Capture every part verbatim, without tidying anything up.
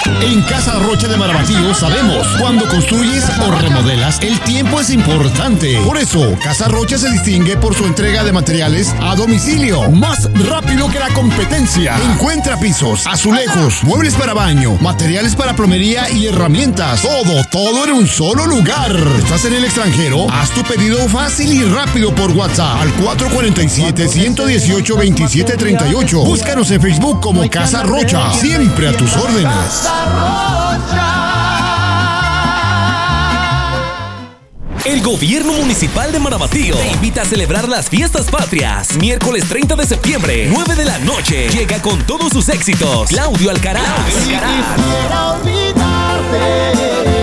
En Casa Rocha de Marabatío sabemos, cuando construyes o remodelas, el tiempo es importante. Por eso, Casa Rocha se distingue por su entrega de materiales a domicilio, más rápido que la competencia. Encuentra pisos, azulejos, muebles para baño, materiales para plomería y herramientas. Todo, todo en un solo lugar. ¿Estás en el extranjero? Haz tu pedido fácil y rápido por WhatsApp al cuatro cuatro siete, uno uno ocho, dos siete tres ocho. Búscanos en Facebook como Casa Rocha. Siempre a tus órdenes. El gobierno municipal de Marabatío te invita a celebrar las fiestas patrias. Miércoles treinta de septiembre, nueve de la noche. Llega con todos sus éxitos Claudio Alcaraz. Claudio Alcaraz. Quisiera olvidarte,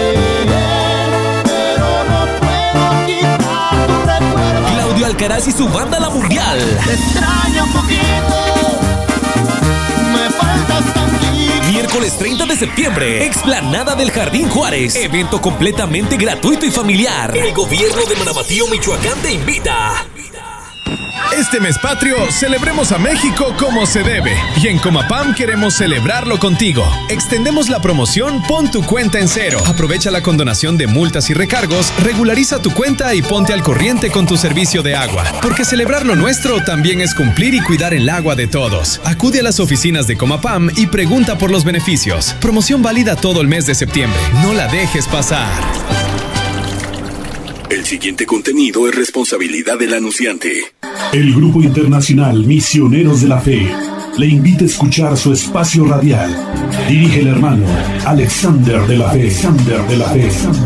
pero no puedo quitar tu recuerdo. Claudio Alcaraz y su banda La Mundial. Te extraño un poquito, me faltas tanto. Miércoles treinta de septiembre, explanada del Jardín Juárez. Evento completamente gratuito y familiar. El gobierno de Marabatío, Michoacán te invita. Este mes patrio, celebremos a México como se debe. Y en Comapam queremos celebrarlo contigo. Extendemos la promoción Pon tu cuenta en cero. Aprovecha la condonación de multas y recargos, regulariza tu cuenta y ponte al corriente con tu servicio de agua. Porque celebrar lo nuestro también es cumplir y cuidar el agua de todos. Acude a las oficinas de Comapam y pregunta por los beneficios. Promoción válida todo el mes de septiembre. No la dejes pasar. El siguiente contenido es responsabilidad del anunciante. El Grupo Internacional Misioneros de la Fe le invita a escuchar su espacio radial. Dirige el hermano Alexander de la Fe. Alexander de la Fe.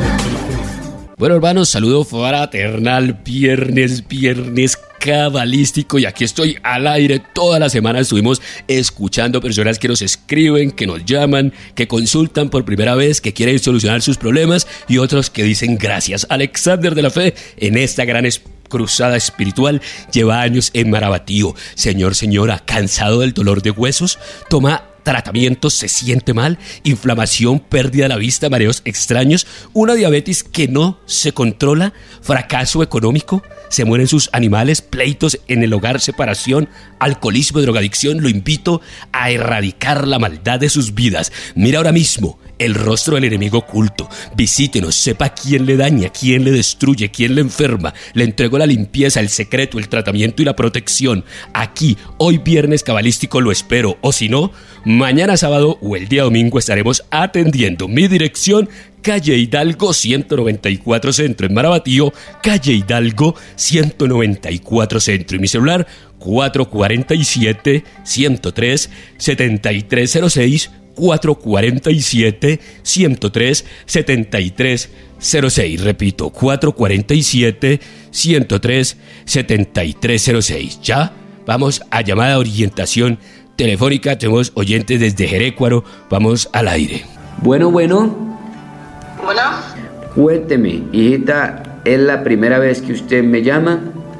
Bueno, hermanos, saludo fraternal, viernes, viernes cabalístico, y aquí estoy al aire. Toda la semana estuvimos escuchando personas que nos escriben, que nos llaman, que consultan por primera vez, que quieren solucionar sus problemas, y otros que dicen gracias. Alexander de la Fe, en esta gran cruzada espiritual, lleva años en Marabatío. Señor, señora, ¿cansado del dolor de huesos? Toma tratamientos, se siente mal, inflamación, pérdida de la vista, mareos extraños, una diabetes que no se controla, fracaso económico, se mueren sus animales, pleitos en el hogar, separación, alcoholismo, drogadicción. Lo invito a erradicar la maldad de sus vidas. Mira ahora mismo el rostro del enemigo oculto. Visítenos, sepa quién le daña, quién le destruye, quién le enferma. Le entrego la limpieza, el secreto, el tratamiento y la protección. Aquí, hoy viernes cabalístico, lo espero. O si no, mañana sábado o el día domingo estaremos atendiendo. Mi dirección: calle Hidalgo ciento noventa y cuatro Centro en Marabatío, calle Hidalgo ciento noventa y cuatro Centro. Y mi celular: cuatro cuatro siete, uno cero tres, siete tres cero seis, cuatro cuatro siete, uno cero tres, siete tres cero seis. Repito, cuatro cuatro siete, uno cero tres, siete tres cero seis. Ya vamos a llamada de orientación telefónica. Tenemos oyentes desde Jerecuaro. Vamos al aire. Bueno, bueno. Bueno. Cuénteme, hijita, ¿es la primera vez que usted me llama?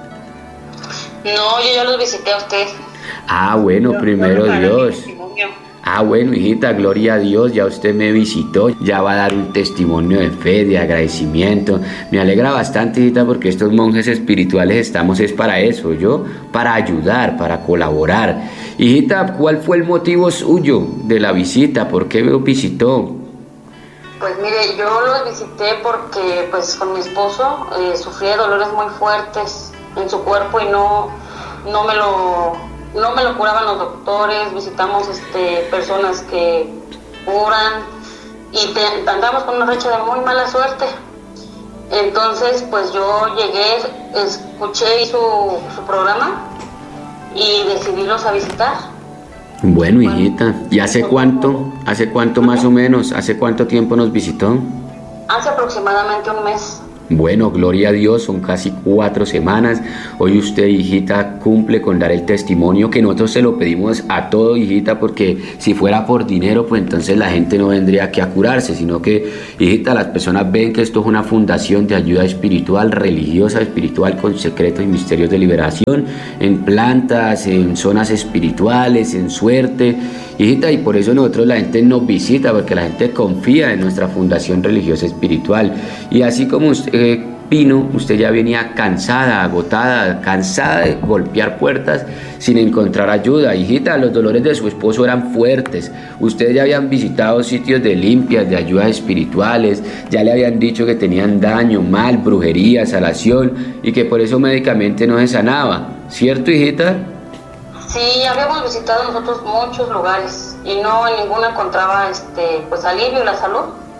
No, yo ya los visité a usted. Ah, bueno, Yo, primero yo Dios. Ah, bueno, hijita, gloria a Dios, ya usted me visitó, ya va a dar un testimonio de fe, de agradecimiento. Me alegra bastante, hijita, porque estos monjes espirituales estamos es para eso, yo, para ayudar, para colaborar. Hijita, ¿cuál fue el motivo suyo de la visita? ¿Por qué me visitó? Pues mire, yo los visité porque pues con mi esposo eh, sufría de dolores muy fuertes en su cuerpo y no, no me lo... no me lo curaban los doctores. Visitamos este, personas que curan y te, andamos con una racha de muy mala suerte. Entonces pues yo llegué, escuché su, su programa y decidí irlos a visitar. Bueno, hijita, ¿y hace cuánto? ¿Hace cuánto más o menos? ¿Hace cuánto tiempo nos visitó? Hace aproximadamente un mes. Bueno, gloria a Dios, son casi cuatro semanas. Hoy usted, hijita, cumple con dar el testimonio que nosotros se lo pedimos a todo, hijita, porque si fuera por dinero, pues entonces la gente no vendría aquí a curarse, sino que, hijita, las personas ven que esto es una fundación de ayuda espiritual, religiosa, espiritual, con secretos y misterios de liberación, en plantas, en zonas espirituales, en suerte, hijita, y por eso nosotros la gente nos visita, porque la gente confía en nuestra fundación religiosa espiritual. Y así como usted Eh, vino, usted ya venía cansada, agotada, cansada de golpear puertas sin encontrar ayuda. Hijita, los dolores de su esposo eran fuertes. Ustedes ya habían visitado sitios de limpias, de ayudas espirituales, ya le habían dicho que tenían daño, mal, brujería, salación y que por eso médicamente no se sanaba. ¿Cierto, hijita? Sí, habíamos visitado nosotros muchos lugares y no en ninguno encontraba este, pues alivio la salud.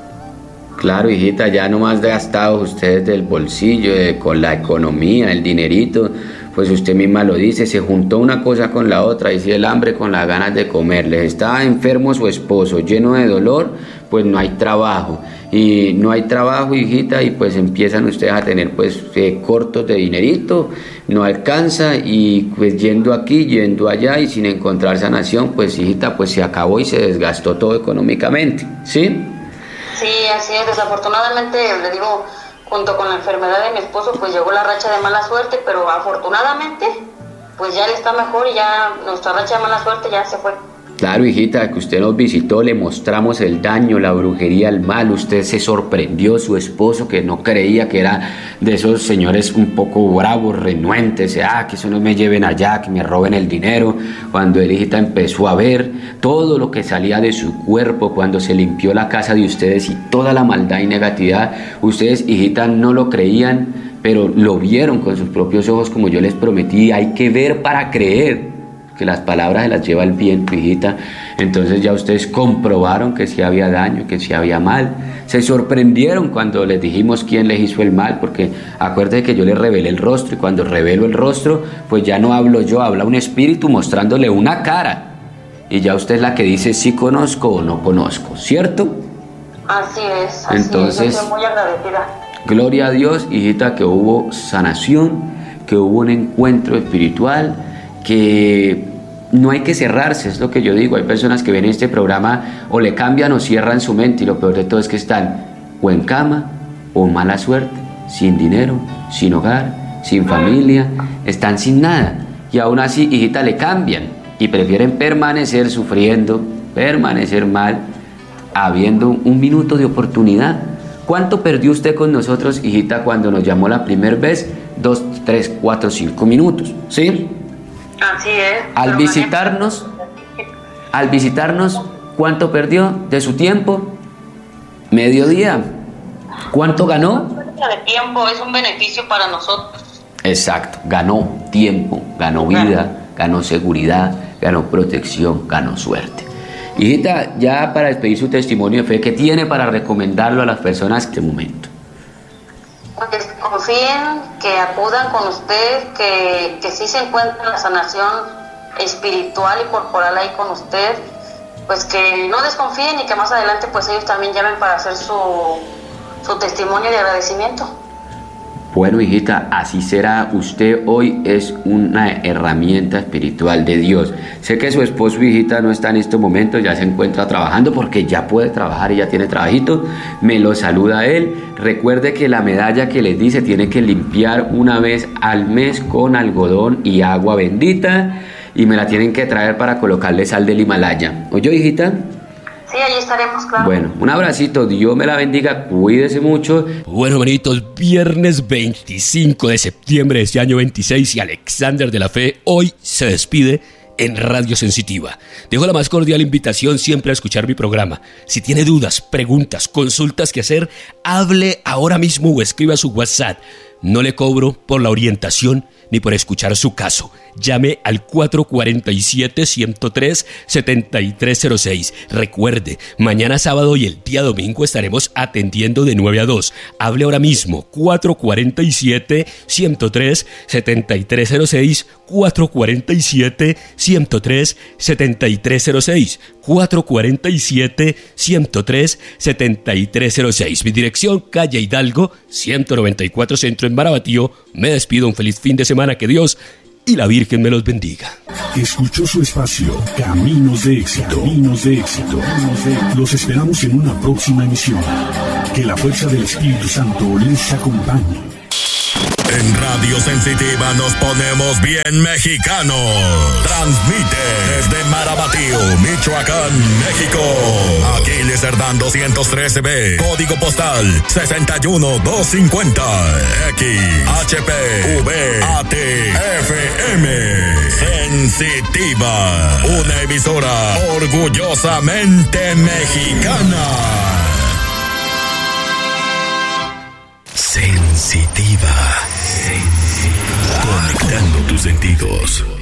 Claro, hijita, ya nomás gastados ustedes del bolsillo, de, con la economía, el dinerito, pues usted misma lo dice, se juntó una cosa con la otra, y si el hambre con las ganas de comer, les estaba enfermo su esposo, lleno de dolor, pues no hay trabajo, y no hay trabajo, hijita, y pues empiezan ustedes a tener pues eh, cortos de dinerito, no alcanza, y pues yendo aquí, yendo allá, y sin encontrar sanación, pues hijita, pues se acabó y se desgastó todo económicamente, ¿sí? Sí, así es, desafortunadamente, le digo, junto con la enfermedad de mi esposo, pues llegó la racha de mala suerte, pero afortunadamente, pues ya él está mejor y ya nuestra racha de mala suerte ya se fue. Claro, hijita, que usted nos visitó, le mostramos el daño, la brujería, el mal, usted se sorprendió, su esposo que no creía, que era de esos señores un poco bravos, renuentes, ah, que eso no me lleven allá, que me roben el dinero, cuando él, hijita, empezó a ver todo lo que salía de su cuerpo, cuando se limpió la casa de ustedes y toda la maldad y negatividad, ustedes, hijita, no lo creían, pero lo vieron con sus propios ojos, como yo les prometí, hay que ver para creer, que las palabras se las lleva el viento, hijita. Entonces ya ustedes comprobaron que sí había daño, que sí había mal. Se sorprendieron cuando les dijimos quién les hizo el mal, porque acuérdense que yo les revelé el rostro, y cuando revelo el rostro, pues ya no hablo yo, habla un espíritu mostrándole una cara, y ya usted es la que dice si conozco o no conozco, ¿cierto? Así es, así Entonces, es, yo estoy muy agradecida. Gloria a Dios, hijita, que hubo sanación, que hubo un encuentro espiritual, que no hay que cerrarse, es lo que yo digo. Hay personas que ven este programa o le cambian o cierran su mente, y lo peor de todo es que están o en cama o mala suerte, sin dinero, sin hogar, sin familia, están sin nada, y aún así, hijita, le cambian y prefieren permanecer sufriendo, permanecer mal, habiendo un minuto de oportunidad. ¿Cuánto perdió usted con nosotros, hijita, cuando nos llamó la primera vez? Dos, tres, cuatro, cinco minutos, ¿sí? Así es. Al visitarnos, al visitarnos, ¿cuánto perdió de su tiempo? Mediodía. ¿Cuánto ganó? De tiempo es un beneficio para nosotros. Exacto, ganó tiempo, ganó vida, ganó seguridad, ganó protección, ganó suerte. Hijita, ya para despedir su testimonio de fe, ¿qué tiene para recomendarlo a las personas en este momento? Pues confíen, que acudan con usted, que, que sí se encuentra la sanación espiritual y corporal ahí con usted, pues que no desconfíen y que más adelante pues ellos también llamen para hacer su, su testimonio de agradecimiento. Bueno, hijita, así será. Usted hoy es una herramienta espiritual de Dios. Sé que su esposo, hijita, no está en estos momentos, ya se encuentra trabajando porque ya puede trabajar y ya tiene trabajito. Me lo saluda él. Recuerde que la medalla que les dice tiene que limpiar una vez al mes con algodón y agua bendita, y me la tienen que traer para colocarle sal del Himalaya. ¿Oyó, hijita? Sí, ahí estaremos, claro. Bueno, un abracito, Dios me la bendiga, cuídese mucho. Bueno, hermanitos, viernes veinticinco de septiembre de este año veintiséis, y Alexander de la Fe hoy se despide en Radio Sensitiva. Dejo la más cordial invitación siempre a escuchar mi programa. Si tiene dudas, preguntas, consultas que hacer, hable ahora mismo o escriba su WhatsApp. No le cobro por la orientación ni por escuchar su caso. Llame al cuatro cuatro siete, uno cero tres, siete tres cero seis. Recuerde, mañana sábado y el día domingo estaremos atendiendo de nueve a dos. Hable ahora mismo, cuatro cuatro siete, uno cero tres, siete tres cero seis, cuatro cuatro siete, uno cero tres, siete tres cero seis, cuatro cuatro siete, uno cero tres, siete tres cero seis. Mi dirección, calle Hidalgo, ciento noventa y cuatro Centro en Marabatío. Me despido, un feliz fin de semana, que Dios y la Virgen me los bendiga. Escuchó su espacio Caminos de Éxito. Caminos de Éxito. Los esperamos en una próxima emisión. Que la fuerza del Espíritu Santo les acompañe. En Radio Sensitiva nos ponemos bien mexicanos. Transmite desde Marabatío, Michoacán, México. Aquí le Calle Cerdán doscientos trece B, código postal sesenta y uno doscientos cincuenta, X H P V A T F M. Sensitiva, una emisora orgullosamente mexicana. Sensitiva. Sensitiva. Conectando tus sentidos.